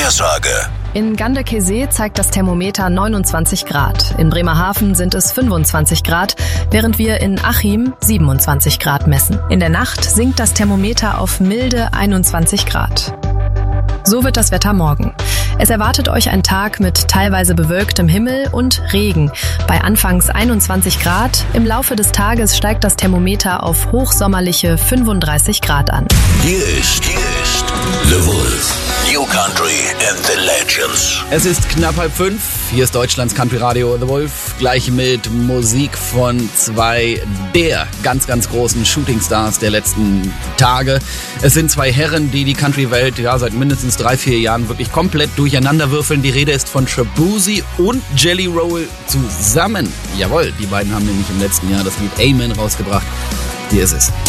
Vorhersage. In Ganderkesee zeigt das Thermometer 29 Grad. In Bremerhaven sind es 25 Grad, während wir in Achim 27 Grad messen. In der Nacht sinkt das Thermometer auf milde 21 Grad. So wird das Wetter morgen. Es erwartet euch ein Tag mit teilweise bewölktem Himmel und Regen. Bei anfangs 21 Grad. Im Laufe des Tages steigt das Thermometer auf hochsommerliche 35 Grad an. Hier ist The Wolf. New Country and the Legends. Es ist knapp 4:30. Hier ist Deutschlands Country Radio The Wolf. Gleich mit Musik von zwei der ganz, ganz großen Shootingstars der letzten Tage. Es sind zwei Herren, die Country-Welt seit mindestens 3-4 Jahren wirklich komplett durcheinander würfeln. Die Rede ist von Shaboozey und Jelly Roll zusammen. Jawohl, die beiden haben nämlich im letzten Jahr das Lied Amen rausgebracht. Hier ist es.